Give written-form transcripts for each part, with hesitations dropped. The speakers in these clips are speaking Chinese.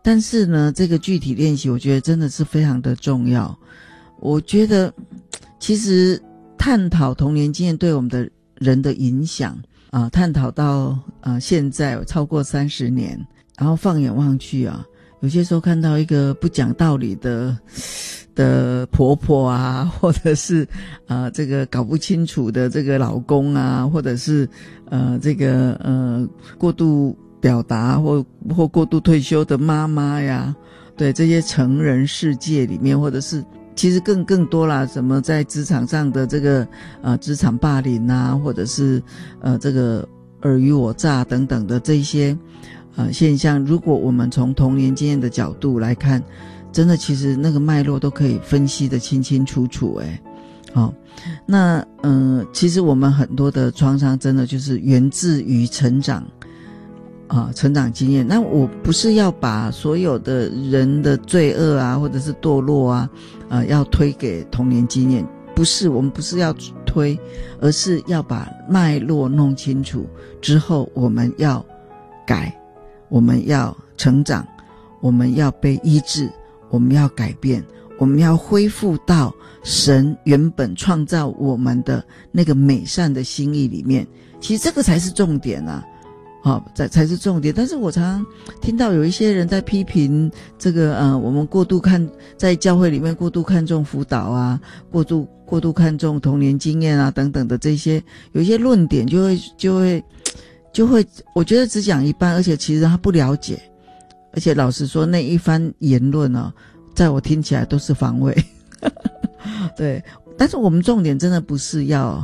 但是呢，这个具体练习我觉得真的是非常的重要。我觉得其实探讨童年经验对我们的人的影响探讨到现在超过30年，然后放眼望去有些时候看到一个不讲道理的婆婆或者是这个搞不清楚的这个老公或者是这个过度表达或过度退休的妈妈呀，对这些成人世界里面，或者是其实更多啦，什么在职场上的这个职场霸凌或者是这个尔虞我诈等等的这些现象，如果我们从童年经验的角度来看，真的其实那个脉络都可以分析得清清楚楚那其实我们很多的创伤真的就是源自于成长经验。那我不是要把所有的人的罪恶或者是堕落要推给童年经验，不是，我们不是要推，而是要把脉络弄清楚之后，我们要改，我们要成长，我们要被医治，我们要改变，我们要恢复到神原本创造我们的那个美善的心意里面。其实这个才是重点才是重点。但是我常常听到有一些人在批评这个我们在教会里面过度看重辅导过度看重童年经验等等的这些，有一些论点就会我觉得只讲一半，而且其实他不了解，而且老实说那一番言论在我听起来都是防卫对，但是我们重点真的不是要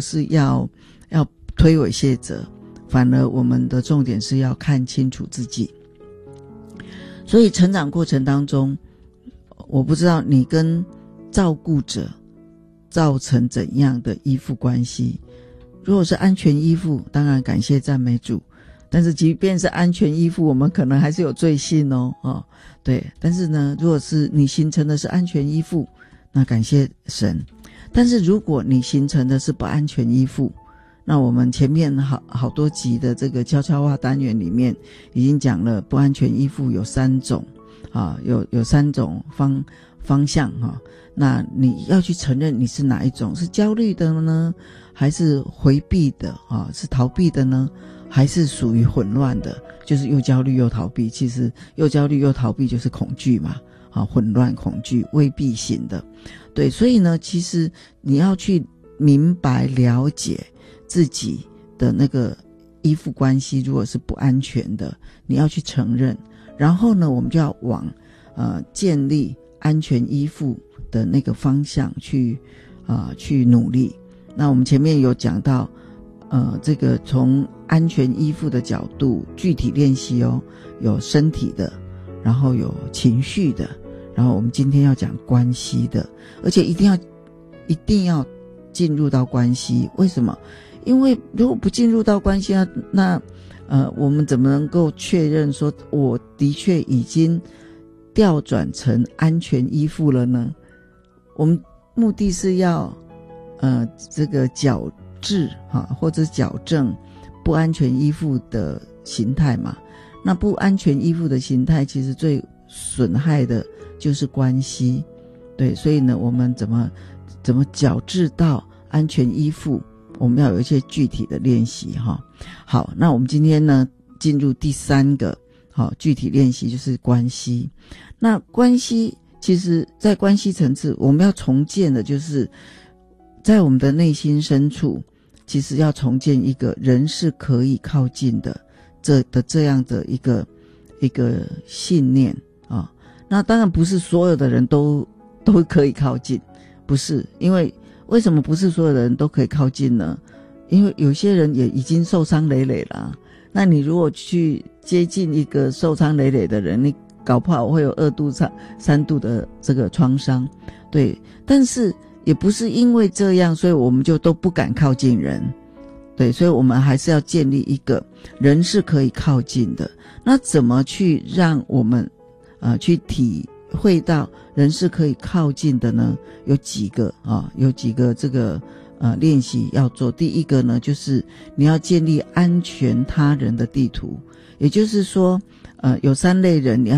推诿卸责，反而我们的重点是要看清楚自己。所以成长过程当中，我不知道你跟照顾者造成怎样的依附关系。如果是安全依附，当然感谢赞美主，但是即便是安全依附，我们可能还是有罪性对，但是呢，如果是你形成的是安全依附，那感谢神。但是如果你形成的是不安全依附，那我们前面好多集的这个悄悄话单元里面已经讲了，不安全依附有3种有3种方向那你要去承认你是哪一种，是焦虑的呢，还是回避的是逃避的呢，还是属于混乱的，就是又焦虑又逃避。其实又焦虑又逃避就是恐惧嘛混乱恐惧未必型的。对，所以呢，其实你要去明白了解自己的那个依附关系，如果是不安全的，你要去承认，然后呢，我们就要往建立安全依附的那个方向去努力。那我们前面有讲到这个从安全依附的角度具体练习有身体的，然后有情绪的，然后我们今天要讲关系的，而且一定要进入到关系。为什么？因为如果不进入到关系那我们怎么能够确认说我的确已经调转成安全依附了呢？我们目的是要这个矫治或者矫正不安全依附的形态嘛。那不安全依附的形态其实最损害的就是关系。对，所以呢，我们怎么矫治到安全依附，我们要有一些具体的练习好，那我们今天呢进入第3个具体练习，就是关系。那关系其实在关系层次，我们要重建的就是在我们的内心深处，其实要重建一个人是可以靠近的这样的一个信念那当然不是所有的人都可以靠近，不是，因为什么不是所有的人都可以靠近呢？因为有些人也已经受伤累累了那你如果去接近一个受伤累累的人，你搞不好会有2度3度的这个创伤。对，但是也不是因为这样所以我们就都不敢靠近人。对，所以我们还是要建立一个人是可以靠近的。那怎么去让我们去体会到人是可以靠近的呢？有几个这个练习要做。第一个呢，就是你要建立安全他人的地图，也就是说有3类人，你